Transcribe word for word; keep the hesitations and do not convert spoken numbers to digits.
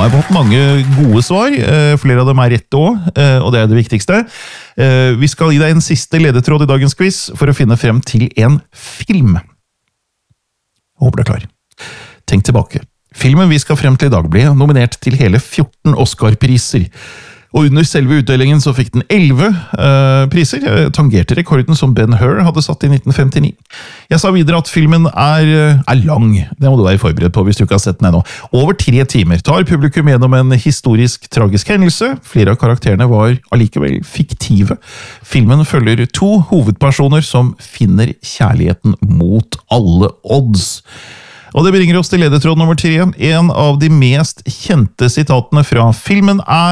har fått mange gode svar, flere av dem er rette også, og det er det viktigste. Vi skal gi deg en siste ledetråd i dagens quiz for å finne frem til en film. Jeg håper du er klar. Tenk tilbake. Filmen vi skal frem til i dag ble nominert til hele fjorten Oscar-priser. Og under selve utdelingen så fikk den elleve uh, priser, tangerte rekorden som Ben Hur hadde satt i nitten femtini. Jeg sa videre at filmen er, er lang, det må du være forberedt på hvis du ikke har sett den ennå. Over tre timer tar publikum gjennom en historisk tragisk hendelse. Flere av karakterene var allikevel fiktive. Filmen følger to hovedpersoner som finner kjærligheten mot alle odds. Og det bringer oss til ledetråd nummer tre. En av de mest kjente sitatene fra filmen er